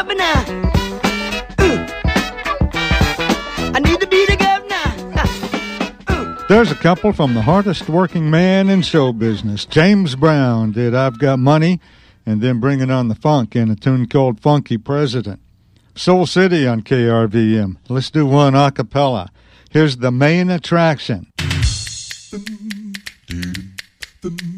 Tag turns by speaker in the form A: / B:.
A: I need to be the governor.
B: There's a couple from the hardest working man in show business. James Brown did I've Got Money, and then bringing on the funk in a tune called Funky President. Soul City on KRVM. Let's do one a cappella. Here's The Main Attraction.
C: The